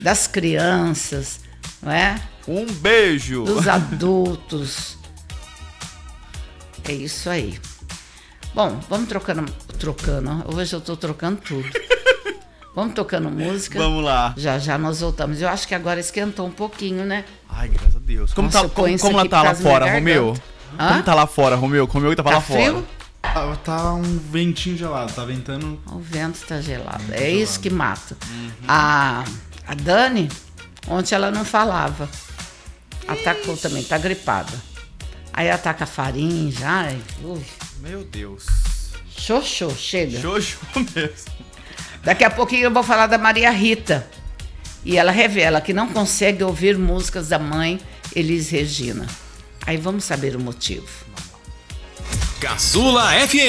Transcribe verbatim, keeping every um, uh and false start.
das crianças, não é? Um beijo! Dos adultos. É isso aí. Bom, vamos trocando, trocando. Hoje eu tô trocando tudo. Vamos tocando música. Vamos lá. Já já nós voltamos. Eu acho que agora esquentou um pouquinho, né? Ai, graças a Deus. Como, Nossa, tá, como, como ela tá lá fora, Romeu? Como tá lá fora, Romeu? Como eu que tava Tá lá frio? fora? Ah, tá um ventinho gelado, tá ventando. O vento tá gelado. Muito é gelado. isso que mata. Uhum. A, a Dani, ontem ela não falava. Atacou também, tá gripada. Aí ataca a faringe. Ai, ui. Meu Deus. Xoxô, chega. Xoxô mesmo. Daqui a pouquinho eu vou falar da Maria Rita. E ela revela que não consegue ouvir músicas da mãe Elis Regina. Aí vamos saber o motivo. Caçula F M.